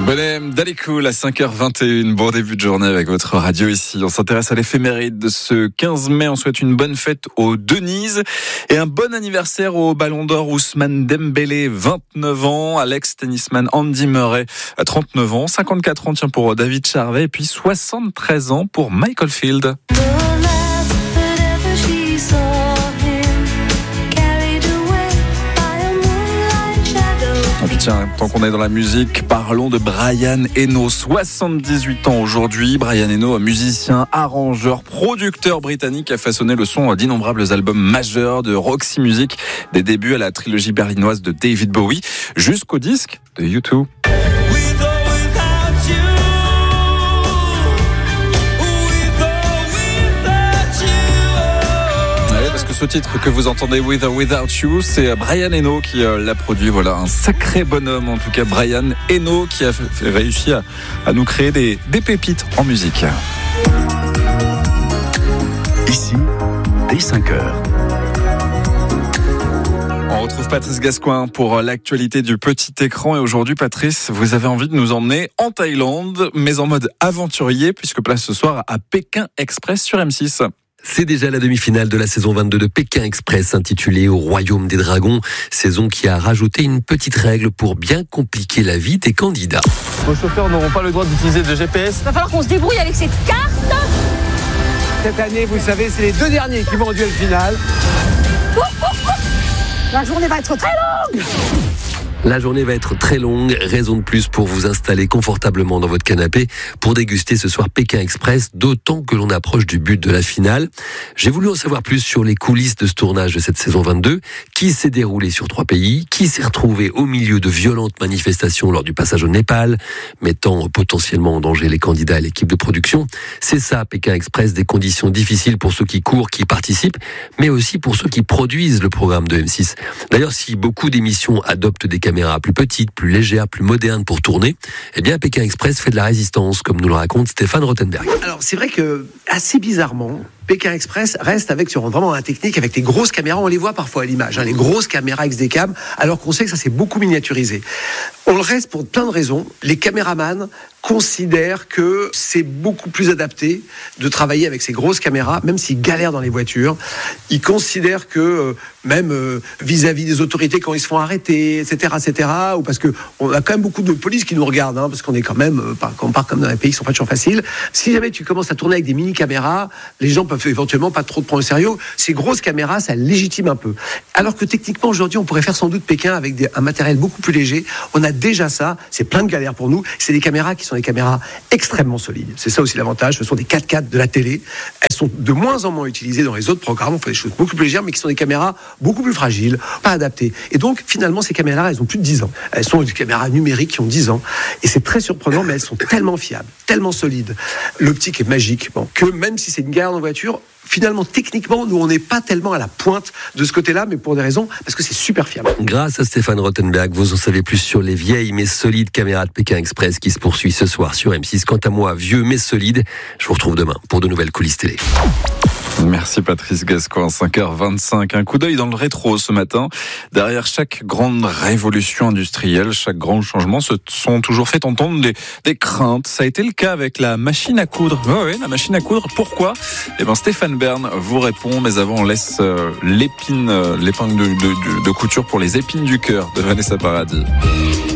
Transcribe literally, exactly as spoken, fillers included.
Bonhomme Dalécool à cinq heures vingt et une. Bon début de journée avec votre radio ici. On s'intéresse à l'éphéméride de ce quinze mai. On souhaite une bonne fête aux Denise et un bon anniversaire au Ballon d'Or Ousmane Dembélé, vingt-neuf ans. Alex tennisman Andy Murray, trente-neuf ans. cinquante-quatre ans tiens pour David Charvet et puis soixante-treize ans pour Michael Field. Tiens, tant qu'on est dans la musique, parlons de Brian Eno, soixante-dix-huit ans aujourd'hui. Brian Eno, musicien, arrangeur, producteur britannique, a façonné le son d'innombrables albums majeurs de Roxy Music, des débuts à la trilogie berlinoise de David Bowie, jusqu'au disque de U deux. Ce titre que vous entendez, With or Without You, c'est Brian Eno qui l'a produit. Voilà, un sacré bonhomme en tout cas, Brian Eno, qui a fait, réussi à, à nous créer des, des pépites en musique. Ici, dès cinq heures. On retrouve Patrice Gascoin pour l'actualité du petit écran. Et aujourd'hui, Patrice, vous avez envie de nous emmener en Thaïlande, mais en mode aventurier, puisque place ce soir à Pékin Express sur M six. C'est déjà la demi-finale de la saison vingt-deux de Pékin Express, intitulée Au Royaume des Dragons. Saison qui a rajouté une petite règle pour bien compliquer la vie des candidats. Vos chauffeurs n'auront pas le droit d'utiliser de G P S. Il va falloir qu'on se débrouille avec cette carte. Cette année, vous savez, c'est les deux derniers qui vont en duel final. Oh, oh, oh. La journée va être très longue. La journée va être très longue, raison de plus pour vous installer confortablement dans votre canapé pour déguster ce soir Pékin Express, d'autant que l'on approche du but de la finale. J'ai voulu en savoir plus sur les coulisses de ce tournage de cette saison vingt-deux, qui s'est déroulé sur trois pays, qui s'est retrouvé au milieu de violentes manifestations lors du passage au Népal, mettant potentiellement en danger les candidats et l'équipe de production. C'est ça, Pékin Express, des conditions difficiles pour ceux qui courent, qui participent, mais aussi pour ceux qui produisent le programme de M six. D'ailleurs, si beaucoup d'émissions adoptent des caméras plus petites, plus légères, plus modernes pour tourner, eh bien Pékin Express fait de la résistance, comme nous le raconte Stéphane Rothenberg. Alors c'est vrai que, assez bizarrement, Pékin Express reste avec, sur vraiment un technique, avec les grosses caméras, on les voit parfois à l'image, hein, les grosses caméras X D cam, alors qu'on sait que ça s'est beaucoup miniaturisé. On le reste pour plein de raisons. Les caméramans considèrent que c'est beaucoup plus adapté de travailler avec ces grosses caméras, même s'ils galèrent dans les voitures. Ils considèrent que, euh, même euh, vis-à-vis des autorités quand ils se font arrêter, et cetera, et cetera, ou parce que on a quand même beaucoup de police qui nous regardent, hein, parce qu'on est quand même, euh, quand on part comme dans les pays qui sont pas toujours faciles. Si jamais tu commences à tourner avec des mini-caméras, les gens peuvent éventuellement pas trop te prendre au sérieux. Ces grosses caméras, ça légitime un peu. Alors que techniquement, aujourd'hui, on pourrait faire sans doute Pékin avec des, un matériel beaucoup plus léger. On a déjà ça. C'est plein de galères pour nous. C'est des caméras qui sont des caméras extrêmement solides. C'est ça aussi l'avantage. Ce sont des quatre quatre de la télé. Elles sont de moins en moins utilisées dans les autres programmes. On fait des choses beaucoup plus légères, mais qui sont des caméras beaucoup plus fragiles, pas adaptées. Et donc, finalement, ces caméras-là, elles ont plus de dix ans. Elles sont des caméras numériques qui ont dix ans. Et c'est très surprenant, mais elles sont tellement fiables, tellement solides. L'optique est magique. Bon, que même si c'est une galère en voiture, finalement, techniquement, nous, on n'est pas tellement à la pointe de ce côté-là, mais pour des raisons, parce que c'est super fiable. Grâce à Stéphane Rothenberg, vous en savez plus sur les vieilles mais solides caméras de Pékin Express qui se poursuit ce soir sur M six. Quant à moi, vieux mais solide, je vous retrouve demain pour de nouvelles coulisses télé. Merci Patrice Gascoin, cinq heures vingt-cinq. Un coup d'œil dans le rétro ce matin. Derrière chaque grande révolution industrielle, chaque grand changement, se sont toujours fait entendre des, des craintes. Ça a été le cas avec la machine à coudre. Oui, oui, la machine à coudre. Pourquoi ? Eh ben, Stéphane Bern vous répond, mais avant on laisse euh, l'épine, euh, l'épingle de, de, de, de couture pour les épines du cœur de Vanessa Paradis.